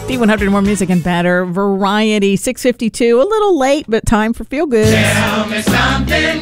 B100, more music and better variety. 6:52, a little late, but time for Feel Good. Tell me something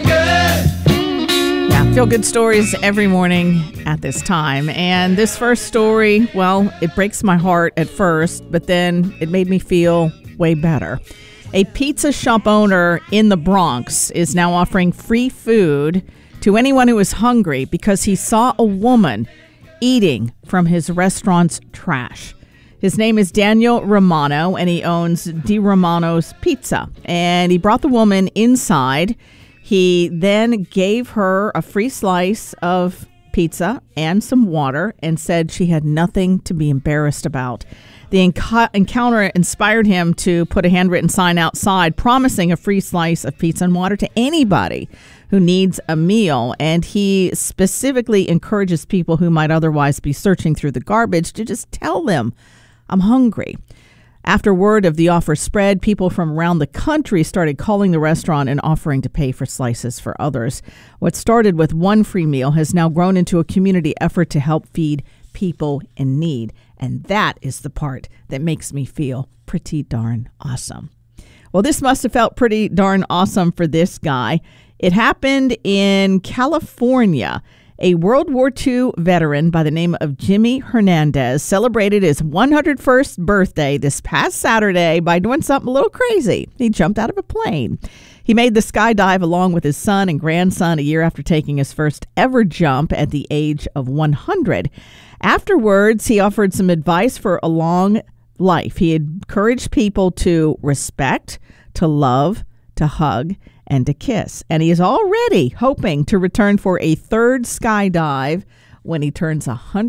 good. Yeah, Feel Good stories every morning at this time. And this first story, well, it breaks my heart at first, but then it made me feel way better. A pizza shop owner in the Bronx is now offering free food to anyone who is hungry because he saw a woman eating from his restaurant's trash. His name is Daniel Romano, and he owns Di Romano's Pizza. And he brought the woman inside. He then gave her a free slice of pizza and some water and said she had nothing to be embarrassed about. The encounter inspired him to put a handwritten sign outside promising a free slice of pizza and water to anybody who needs a meal. And he specifically encourages people who might otherwise be searching through the garbage to just tell them, "I'm hungry." After word of the offer spread, people from around the country started calling the restaurant and offering to pay for slices for others. What started with one free meal has now grown into a community effort to help feed people in need. And that is the part that makes me feel pretty darn awesome. Well, this must have felt pretty darn awesome for this guy. It happened in California. A World War II veteran by the name of Jimmy Hernandez celebrated his 101st birthday this past Saturday by doing something a little crazy. He jumped out of a plane. He made the skydive along with his son and grandson a year after taking his first ever jump at the age of 100. Afterwards, he offered some advice for a long life. He encouraged people to respect, to love, to hug, and to kiss. And he is already hoping to return for a third skydive when he turns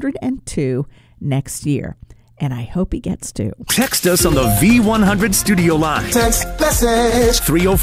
102 next year. And I hope he gets to. Text us on the V100 studio line. Text message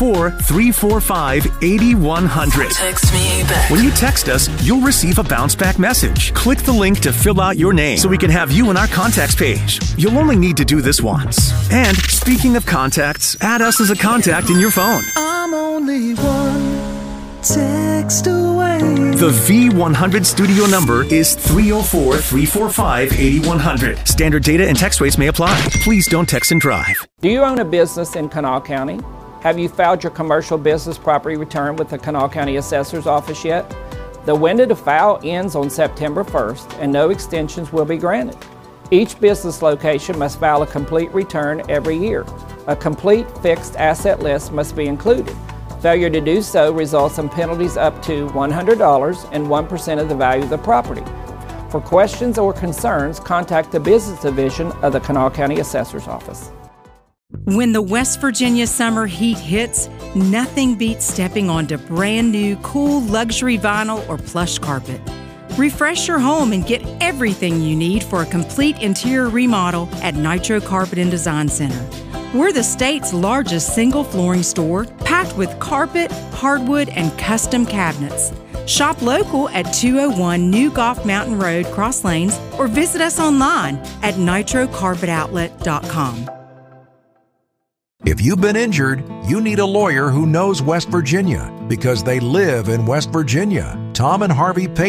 304-345-8100. Text me back. When you text us, you'll receive a bounce back message. Click the link to fill out your name so we can have you in our contacts page. You'll only need to do this once. And speaking of contacts, add us as a contact in your phone. I'm only one text away. The V100 studio number is 304-345-8100. Standard data and text rates may apply. Please don't text and drive. Do you own a business in Kanawha County? Have you filed your commercial business property return with the Kanawha County Assessor's Office yet? The window to file ends on September 1st, and no extensions will be granted. Each business location must file a complete return every year. A complete fixed asset list must be included. Failure to do so results in penalties up to $100 and 1% of the value of the property. For questions or concerns, contact the Business Division of the Kanawha County Assessor's Office. When the West Virginia summer heat hits, nothing beats stepping onto brand new, cool luxury vinyl or plush carpet. Refresh your home and get everything you need for a complete interior remodel at Nitro Carpet and Design Center. We're the state's largest single flooring store, packed with carpet, hardwood, and custom cabinets. Shop local at 201 New Golf Mountain Road, Cross Lanes, or visit us online at nitrocarpetoutlet.com. If you've been injured, you need a lawyer who knows West Virginia because they live in West Virginia. Tom and Harvey Payton